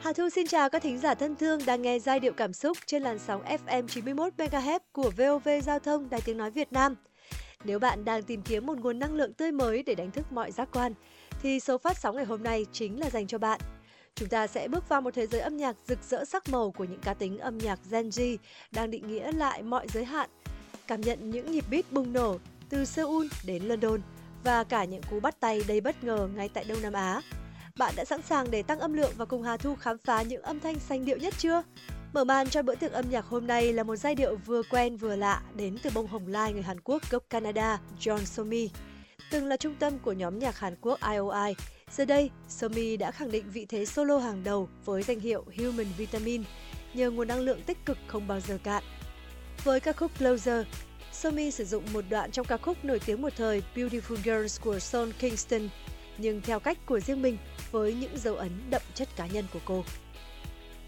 Hà Thu xin chào các thính giả thân thương đang nghe giai điệu cảm xúc trên làn sóng FM 91 MHz của VOV Giao thông Đài Tiếng nói Việt Nam. Nếu bạn đang tìm kiếm một nguồn năng lượng tươi mới để đánh thức mọi giác quan, thì số phát sóng ngày hôm nay chính là dành cho bạn. Chúng ta sẽ bước vào một thế giới âm nhạc rực rỡ sắc màu của những cá tính âm nhạc Gen Z đang định nghĩa lại mọi giới hạn, cảm nhận những nhịp beat bùng nổ từ Seoul đến London và cả những cú bắt tay đầy bất ngờ ngay tại Đông Nam Á. Bạn đã sẵn sàng để tăng âm lượng và cùng Hà Thu khám phá những âm thanh sanh điệu nhất chưa? Mở màn cho bữa tiệc âm nhạc hôm nay là một giai điệu vừa quen vừa lạ đến từ bông hồng lai người Hàn Quốc gốc Canada John Somi. Từng là trung tâm của nhóm nhạc Hàn Quốc IOI, giờ đây Somi đã khẳng định vị thế solo hàng đầu với danh hiệu Human Vitamin nhờ nguồn năng lượng tích cực không bao giờ cạn. Với ca khúc Closer, Somi sử dụng một đoạn trong ca khúc nổi tiếng một thời Beautiful Girls của Sean Kingston, nhưng theo cách của riêng mình với những dấu ấn đậm chất cá nhân của cô.